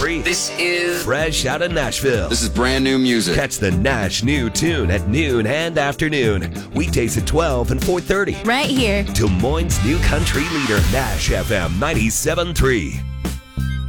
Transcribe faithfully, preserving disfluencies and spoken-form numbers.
free. This is Fresh out of Nashville. This is brand new music. Catch the Nash New Tune at noon and afternoon. Weekdays at twelve and four thirty. Right here. Des Moines' new country leader, Nash F M ninety-seven point three.